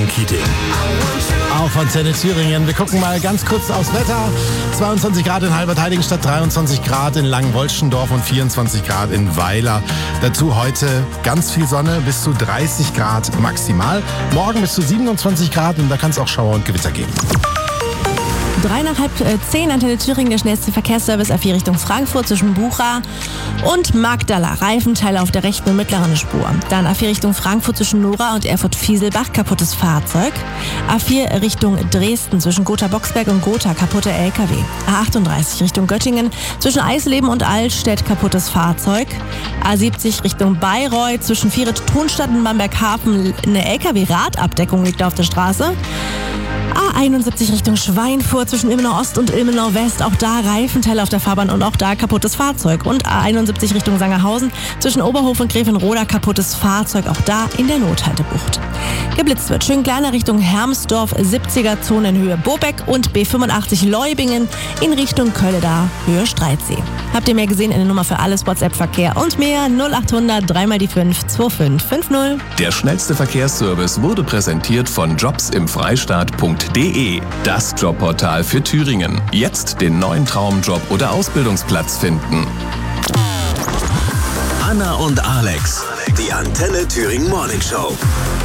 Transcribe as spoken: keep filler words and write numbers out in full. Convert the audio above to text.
Jürgen Keating. Auf Antenne Thüringen. Wir gucken mal ganz kurz aufs Wetter. zweiundzwanzig Grad in Halbertheiligenstadt, dreiundzwanzig Grad in Langenwolschendorf und vierundzwanzig Grad in Weiler. Dazu heute ganz viel Sonne, bis zu dreißig Grad maximal. Morgen bis zu siebenundzwanzig Grad und da kann es auch Schauer und Gewitter geben. Drei nach halb zehn, Antenne Thüringen, der schnellste Verkehrsservice A vier Richtung Frankfurt zwischen Bucha und Magdala. Reifenteile auf der rechten und mittleren Spur. Dann A vier Richtung Frankfurt zwischen Nora und Erfurt-Fieselbach, kaputtes Fahrzeug. A vier Richtung Dresden zwischen Gotha-Boxberg und Gotha, kaputter L K W. A achtunddreißig Richtung Göttingen zwischen Eisleben und Altstedt, kaputtes Fahrzeug. A siebzig Richtung Bayreuth zwischen Vieret-Thunstadt und Bamberg-Hafen, eine L K W-Radabdeckung liegt auf der Straße. A einundsiebzig Richtung Schweinfurt zwischen Ilmenau Ost und Ilmenau West. Auch da Reifenteile auf der Fahrbahn und auch da kaputtes Fahrzeug. Und A einundsiebzig Richtung Sangerhausen zwischen Oberhof und Grevenroda, kaputtes Fahrzeug. Auch da in der Nothaltebucht. Geblitzt wird schön kleiner Richtung Hermsdorf, siebziger Zone in Höhe Bobeck und B fünfundachtzig Leubingen in Richtung Kölleda, Höhe Streitsee. Habt ihr mehr gesehen? Eine Nummer für alles, WhatsApp-Verkehr und mehr null achthundert drei mal die fünf zwei fünf fünf null. Der schnellste Verkehrsservice wurde präsentiert von jobs im Freistaat punkt de, das Jobportal für Thüringen. Jetzt den neuen Traumjob oder Ausbildungsplatz finden. Anna und Alex, die Antenne Thüringen Morning Show.